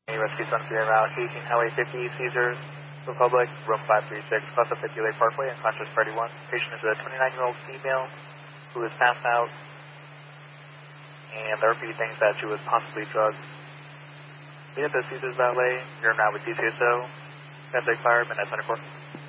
Rescue Sun Sierra Route 18 Highway 50, Caesars Republic, room 536, Plaza 50 Lake Parkway, unconscious party 1. Patient is a 29-year-old female who is passed out, and the RP thinks that she was possibly drugged. We have the Caesars Valet, you're now with DCSO, Fire, Midnight 24.